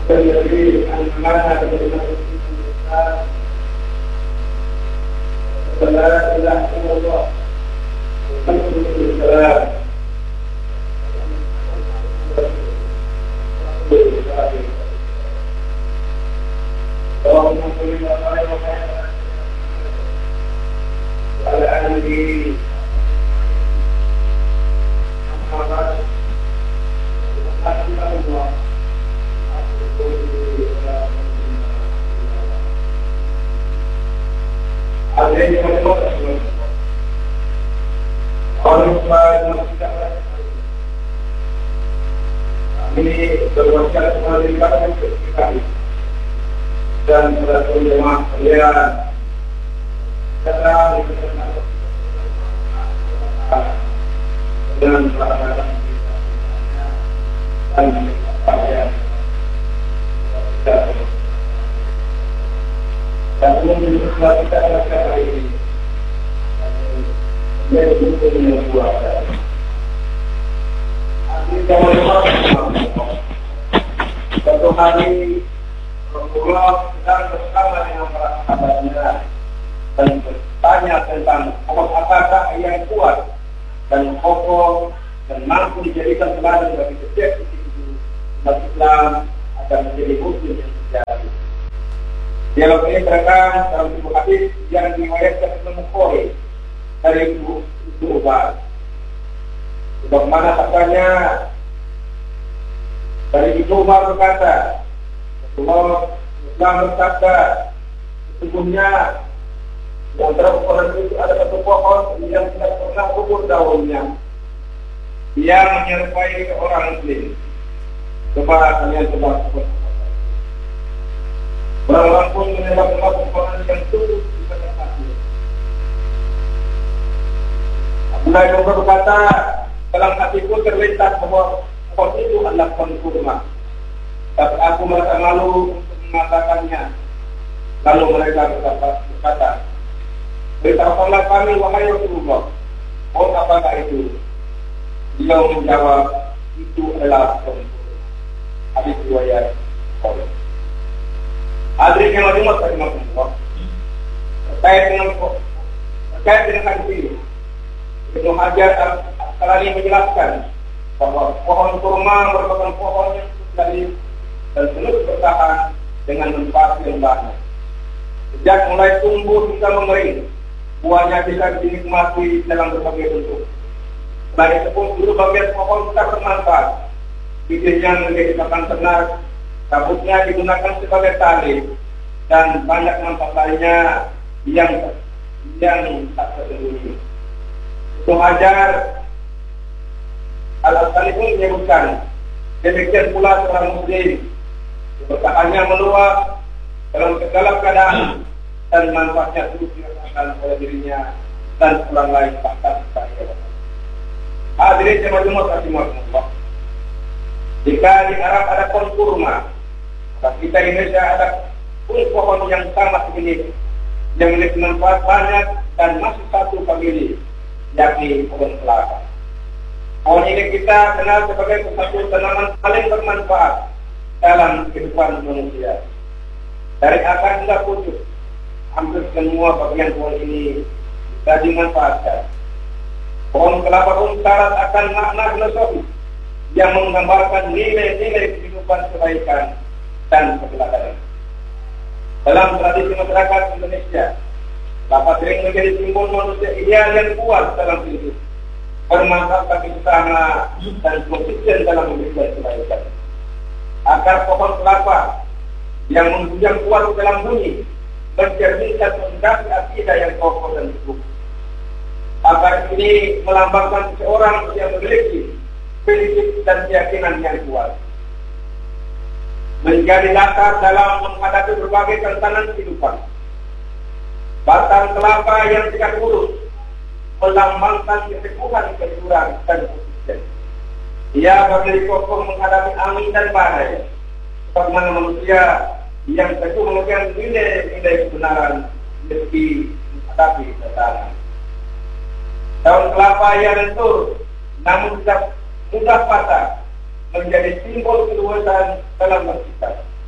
Jadi anak-anak dari kita adalah ilah Allah. Ini berwasiat kepada kita dan kepada jemaah sekalian sekarang dengan perasaan dan pakaian dan umum kita lakukan hari ini menjadi buku yang kuasa. Suatu hari Rasulullah sedang bersama dengan para sahabatnya dan bertanya tentang apakah yang kuat dan kokoh dan mampu dijadikan teladan bagi setiap individu umat Islam agar menjadi muslim yang sejati. Dialog ini terekam dalam sebuah hadis yang diriwayatkan Imam Bukhari dari Ibnu Umar. Bagaimana katanya dari Ibnu Umar berkata, Rasulullah Islam bersabda, sesungguhnya di antara pohon itu ada satu pohon yang tidak pernah gugur daunnya. Dia menyerupai orang muslim. Coba kalian coba. Orang-orang pun menyebabkan pohon yang tumbuh di tengah pasir. Abdullah bin Umar berkata, dalam hatiku terlintas bahwa pohon itu adalah pohon kurma. Tapi aku merasa malu untuk mengatakannya. Lalu mereka berkata, beritahukanlah kami wahai Rasulullah, pohon apakah itu? Beliau menjawab, itu adalah pohon kurma. Hadis riwayat Bukhari. Hadirin yang dimuliakan Allah, terkait dengan hadis ini, Ibnu Hajar Al-Asqalani menjelaskan bahwa pohon kurma merupakan pohon yang dari dan terus bertahan dengan manfaat yang banyak. Sejak mulai tumbuh hingga mengering, buahnya bisa dinikmati dalam berbagai bentuk. Selain itu pun seluruh bagian pohon tetap bermanfaat. Bibirnya menjadi pakan ternak, kabutnya digunakan sebagai tali, dan banyak manfaat lainnya yang tak tersembunyi. Ibnu Hajar Al-Asqalani pun menyebutkan, demikian pula seorang muslim bertahannya meluap dalam segala keadaan dan manfaatnya terus dirasakan oleh dirinya dan orang lain bahkan saya. Hadirin jemaah rahimahumullah. Jika di Arab ada pohon kurma, maka kita di Indonesia ada pohon yang sama begini yang memiliki manfaat banyak dan masih satu famili, yakni pohon kelapa. Pohon ini kita kenal sebagai satu tanaman paling bermanfaat dalam kehidupan manusia. Dari akar hingga pucuk, hampir semua bagian pohon ini bisa dimanfaatkan. Pohon kelapa pun syarat akan makna filosofi yang menggambarkan nilai-nilai kehidupan kebaikan dan keteladanan. Dalam tradisi masyarakat Indonesia, kelapa sering menjadi simbol manusia ideal yang kuat dalam hidup, bermanfaat bagi sesama dan konsisten dalam memberikan kebaikan. Akar pohon kelapa yang menghujam kuat dalam bunyi mencerminkan fondasi akidah yang kokoh dan teguh. Akar ini melambangkan seseorang yang memiliki prinsip dan keyakinan yang kuat, menjadi dasar dalam menghadapi berbagai tantangan kehidupan. Batang kelapa yang tegak lurus melambangkan keteguhan, kejujuran, dan konsisten. Ia berdiri kokoh menghadapi angin dan badai, sebagaimana manusia yang teguh memegang nilai-nilai kebenaran meski menghadapi tantangan. Daun kelapa yang lentur, namun tidak mudah patah, menjadi simbol keluasan dalam bersikap.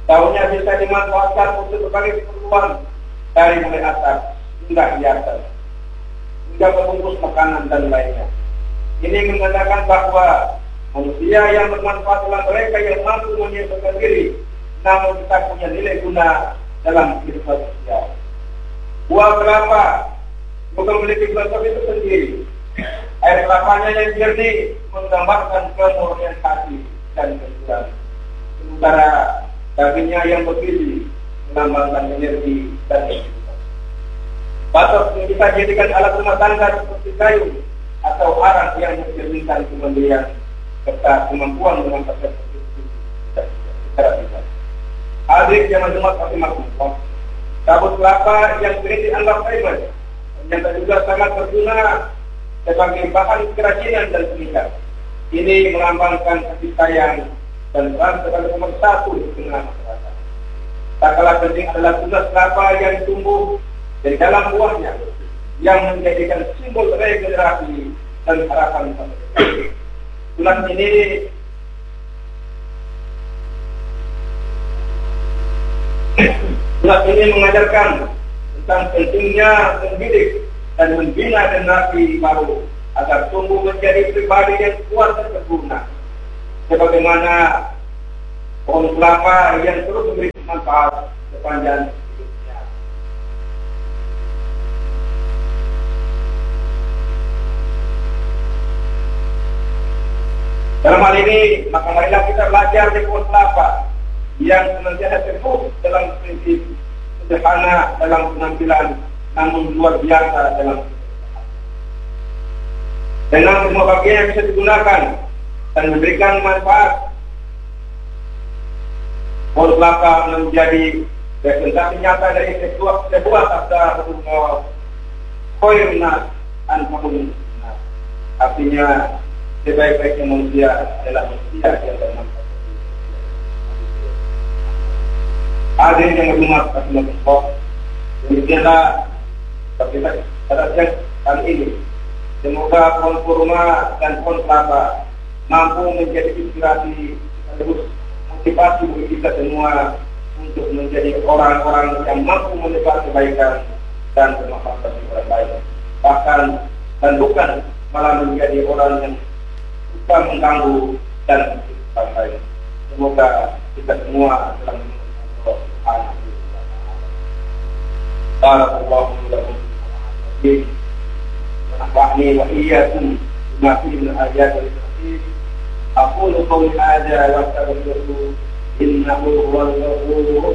Daunnya bisa dimanfaatkan untuk berbagai keperluan, dari mulai atap hingga hiasan, hingga membungkus makanan dan lainnya. Ini menandakan bahwa manusia yang bermanfaat adalah mereka yang mampu menyelesaikan diri, namun tetap punya nilai guna dalam kehidupan sosial. Buah kelapa juga memiliki filosofi tersendiri. Air kelapanya yang jernih menggambarkan kemurnian hati dan kesucian. Sementara dagingnya yang bergizi melambangkan energi dan kehidupan. Batok yang bisa dijadikan alat rumah tangga seperti kayu atau arang yang mencerminkan kemandirian serta kemampuan menangkap secara tidak. Hadir yang menjemat pasti makmum. Sabut kelapa yang sering dianggap remeh, ternyata juga sangat berguna sebagai bahan kerajinan dan seni. Ini melambangkan kasih sayang dan peran sebagai nomor satu di tengah masyarakat. Tak kalah penting adalah tunas kelapa yang tumbuh dari dalam buahnya, yang menjadikan simbol regenerasi dan harapan sampai depan. Tunas ini mengajarkan tentang pentingnya mendidik dan membina generasi baru agar tumbuh menjadi pribadi yang kuat dan berguna. Sebagaimana pohon kelapa yang terus memberi manfaat sepanjang hidupnya. Dalam hal ini, maka marilah kita belajar di pohon kelapa yang senantiasa teguh dalam prinsip, sederhana dalam penampilan, namun luar biasa dalam kebiasaan. Dengan semua bagian yang bisa digunakan dan memberikan manfaat, pohon kelapa menjadi representasi nyata dari sebuah sabda Rasulullah, khairun nas anfa'uhum linnas. Artinya sebaik-baiknya manusia adalah manusia yang bermanfaat. Hadir yang berhormat Rasulullah, demikianlah kita pada siang kali ini. Semoga pohon kurma dan pohon kelapa mampu menjadi inspirasi sekaligus motivasi bagi kita semua untuk menjadi orang-orang yang mampu menyebar kebaikan dan bermanfaat bagi orang lain. Bahkan dan bukan malah menjadi orang yang suka mengganggu dan orang lain. Semoga kita semua dalam Barakallahu lakum wa nafa'ani wa iyyakum bima fihi min ayati al-hakim. Aqulu qawli hadha wa astaghfiruhu innahu huwal ghafurur